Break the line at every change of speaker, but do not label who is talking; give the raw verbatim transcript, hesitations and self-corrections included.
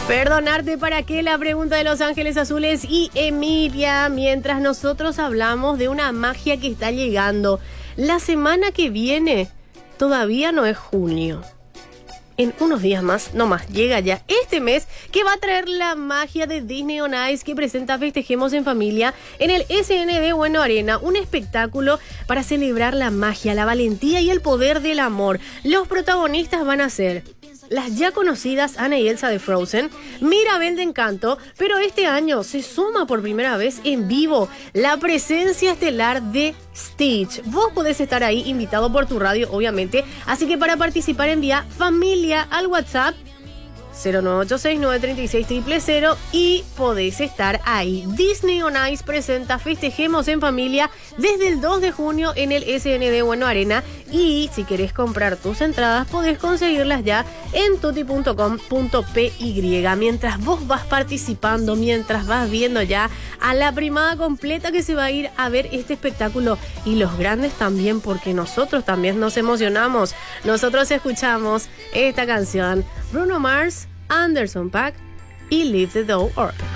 Perdonarte para qué, la pregunta de Los Ángeles Azules y Emilia, mientras nosotros hablamos de una magia que está llegando. La semana que viene todavía no es junio. En unos días más, no más, llega ya este mes que va a traer la magia de Disney on Ice que presenta Festejemos en Familia en el S N D Bueno Arena, un espectáculo para celebrar la magia, la valentía y el poder del amor. Los protagonistas van a ser las ya conocidas Anna y Elsa de Frozen, Mirabel de Encanto, pero este año se suma por primera vez en vivo la presencia estelar de Stitch. Vos podés estar ahí invitado por tu radio, obviamente, así que para participar envía familia al WhatsApp cero nueve ocho seis nueve tres seis cero cero cero y podés estar ahí. Disney on Ice presenta Festejemos en Familia desde el dos de junio en el S N D Bueno Arena, y si querés comprar tus entradas podés conseguirlas ya en tutti punto com punto p y. Mientras vos vas participando, mientras vas viendo ya a la primada completa que se va a ir a ver este espectáculo, y los grandes también, porque nosotros también nos emocionamos. Nosotros escuchamos esta canción, Bruno Mars, Anderson .Paak y Leave the Door Open.